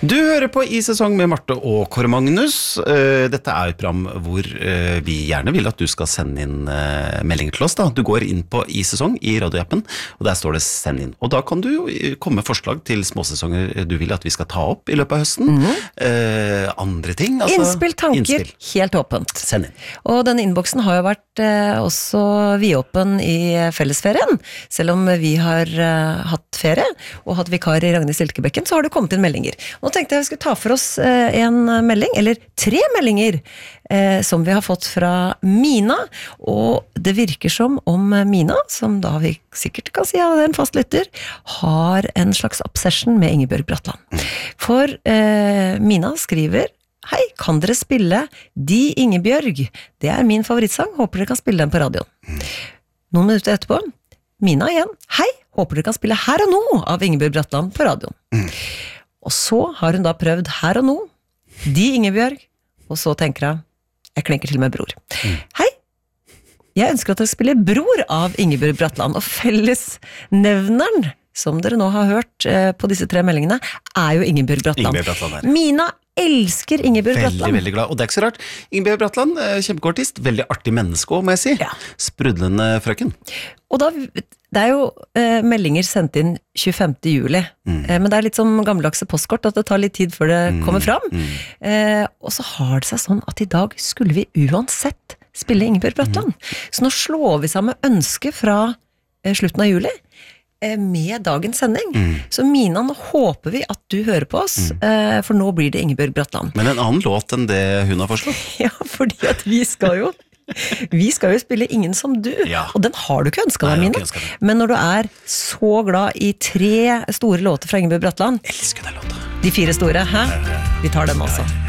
Du hører på I sesong med Marte og Kåre Magnus. Dette et program hvor vi gjerne vil at du skal sende inn meldinger til oss. Da. Du går inn på I sesong i radioappen, og der står det send inn. Og da kan du komme med forslag til småsesonger du vil at vi skal ta opp i løpet av høsten. Andre ting. Altså, innspill, tanker, helt åpent. Send inn. Og denne innboksen har jo vært også vidåpen i fellesferien. Selv om vi har hatt ferie og hatt vikar i Ragnhild Silkebekken, så har det kommet inn meldinger. Nå tenkte jeg vi skulle ta for oss en melding, eller 3 meldinger, som vi har fått fra Mina, og det virker som om Mina, som da vi sikkert kan si at det en fast lytter, har en slags obsession med Ingebjørg Bratland. For Mina skriver: Hei, kan dere spille De Ingebjørg? Det min favorittsang, håper dere kan spille den på radioen. Noen minutter etterpå, Mina igjen: Hei, håper dere kan spille Her og Nå av Ingebjørg Bratland på radioen. Og så har hun da prøvd Her og Nå, De Ingebjørg, og så tenker hun, jeg klinker til med Bror. Hei, jeg ønsker at dere spiller Bror av Ingebjørg Bratland, og fellesnevneren, som dere nå har hørt på disse 3 meldingene, jo Ingebjørg Bratland. Ingebjørg Bratland Mina elsker Ingebjørg Bratland. Veldig, veldig glad, og det ikke så rart. Ingebjørg Bratland, kjempegod artist, veldig artig menneske også, må jeg si. Ja. Sprudlende frøken. Og da, det jo meldinger sendt inn 25. juli, men det litt som gammeldagse postkort, at det tar litt tid før det kommer fram. Og så har det seg sånn at i dag skulle vi uansett spille Ingebjørg Bratland. Så nå slår vi sammen ønske fra slutten av juli, med dagens sending. Så Mina, nå håper vi at du hører på oss, for nå blir det Ingebjørg Bratland. Men en annen låt enn det hun har foreslått? Ja, fordi at vi skal jo spille Ingen som du, og den har du ikke ønsket deg, Mina. Men når du så glad i 3 store låter fra Ingebjørg Bratland, elsker den låta. De 4 store, hæ? Vi tar den også.